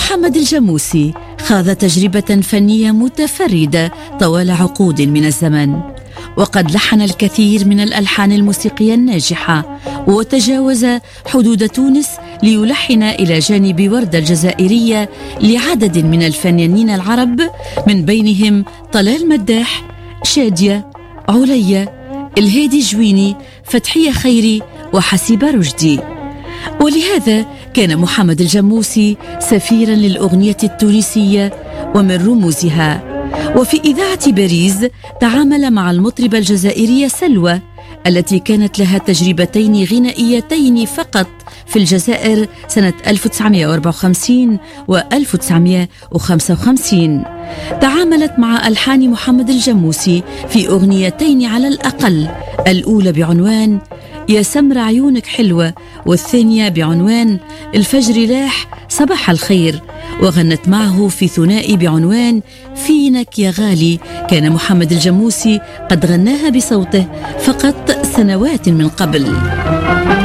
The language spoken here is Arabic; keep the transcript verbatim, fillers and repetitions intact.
محمد الجموسي خاض تجربة فنية متفردة طوال عقود من الزمن، وقد لحن الكثير من الألحان الموسيقية الناجحة، وتجاوز حدود تونس ليلحن إلى جانب وردة الجزائرية لعدد من الفنانين العرب، من بينهم طلال مداح، شادية، عليا، الهادي جويني، فتحية خيري، وحسيبة رشدي. ولهذا كان محمد الجموسي سفيرا للأغنية التونسية ومن رموزها. وفي إذاعة باريس تعامل مع المطربة الجزائرية سلوى، التي كانت لها تجربتين غنائيتين فقط في الجزائر سنة ألف وتسعمائة وأربعة وخمسين و ألف وتسعمائة وخمسة وخمسين. تعاملت مع ألحان محمد الجموسي في أغنيتين على الأقل، الأولى بعنوان يا سمر عيونك حلوة، والثانية بعنوان الفجر لاح صباح الخير، وغنت معه في ثنائي بعنوان فينك يا غالي. كان محمد الجموسي قد غناها بصوته فقط سنوات من قبل.